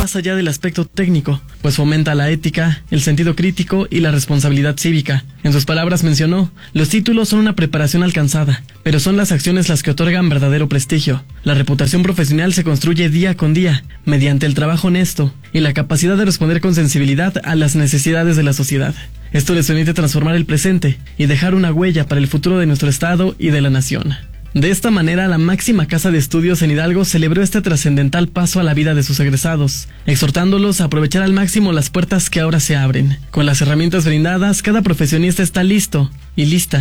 más allá del aspecto técnico, pues fomenta la ética, el sentido crítico y la responsabilidad cívica. En sus palabras mencionó, los títulos son una preparación alcanzada, pero son las acciones las que otorgan verdadero prestigio. La reputación profesional se construye día con día, mediante el trabajo honesto y la capacidad de responder con sensibilidad a las necesidades de la sociedad. Esto les permite transformar el presente y dejar una huella para el futuro de nuestro estado y de la nación. De esta manera, la máxima casa de estudios en Hidalgo celebró este trascendental paso a la vida de sus egresados, exhortándolos a aprovechar al máximo las puertas que ahora se abren. Con las herramientas brindadas, cada profesionista está listo y lista